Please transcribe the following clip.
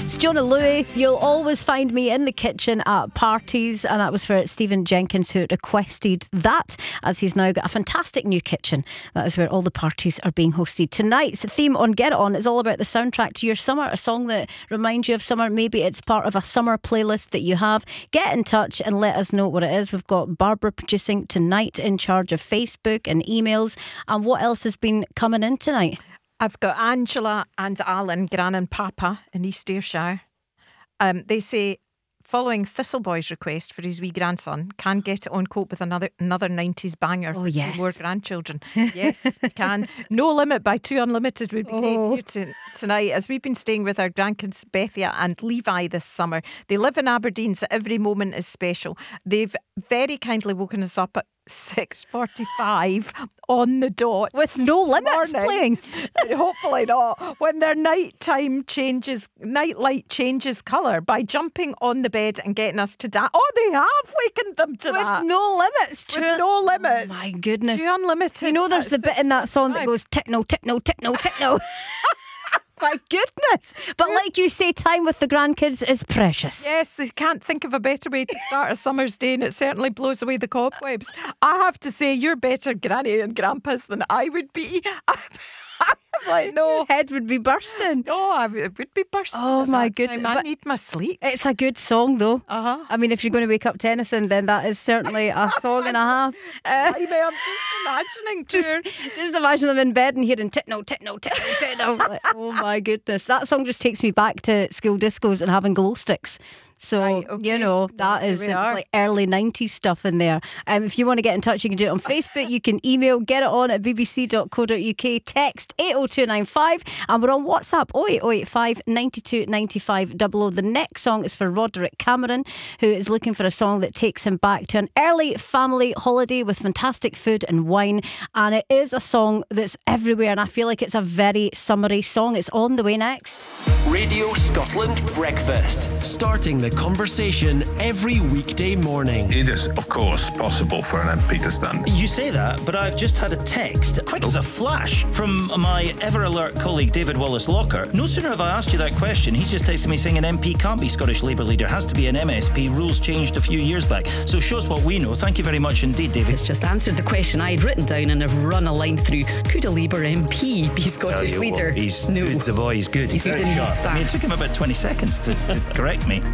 It's Jonah Louie. You'll always find me in the kitchen at parties, and that was for Stephen Jenkins, who requested that, as he's now got a fantastic new kitchen. That is where all the parties are being hosted. Tonight's theme on Get It On is all about the soundtrack to your summer, a song that reminds you of summer. Maybe it's part of a summer playlist that you have. Get in touch and let us know what it is. We've got Barbara producing tonight, in charge of Facebook and emails. And what else has been coming in tonight? I've got Angela and Alan, Gran and Papa in East Ayrshire. They say, following Thistleboy's request for his wee grandson, can Get It On cope with another 90s banger for yes. 2 more grandchildren. Yes, we can. No Limit by 2 Unlimited would be great here tonight, as we've been staying with our grandkids Bethia and Levi this summer. They live in Aberdeen, so every moment is special. They've very kindly woken us up at 6:45 on the dot with No Limits playing. Hopefully not. When their night light changes colour by jumping on the bed and getting us to dance. Oh, they have wakened them to that. With No Limits. With No Limits. Oh my goodness. 2 Unlimited. You know, there's the bit in that song that goes techno, techno, techno, techno. My goodness. But like you say, time with the grandkids is precious. Yes, they can't think of a better way to start a summer's day, and it certainly blows away the cobwebs. I have to say, you're better granny and grandpas than I would be. I'm like, no. Your head would be bursting. No, I would be bursting. Oh my goodness. I need my sleep. It's a good song though. I mean, if you're going to wake up to anything, then that is certainly a song and a half. I'm just imagining. Just imagine them in bed and hearing techno, techno, techno, techno. Like, oh my goodness. That song just takes me back to school discos and having glow sticks. So, right, okay. You know, that is like early 90s stuff in there. If you want to get in touch, you can do it on Facebook. You can email getiton@bbc.co.uk, text 80295, and we're on WhatsApp 08085 92 95 00. The next song is for Roderick Cameron, who is looking for a song that takes him back to an early family holiday with fantastic food and wine. And it is a song that's everywhere, and I feel like it's a very summery song. It's on the way next. Radio Scotland Breakfast, starting the conversation every weekday morning. It is, of course, possible for an MP to stand. You say that, but I've just had a text, quick as a flash, from my ever-alert colleague David Wallace-Locker. No sooner have I asked you that question, he's just texted me saying an MP can't be Scottish Labour leader, has to be an MSP. Rules changed a few years back. So shows what we know. Thank you very much indeed, David. It's just answered the question I'd written down and have run a line through. Could a Labour MP be Scottish leader? He's no. good, the boy is good. He's good in his I mean, it took him about 20 seconds to correct me.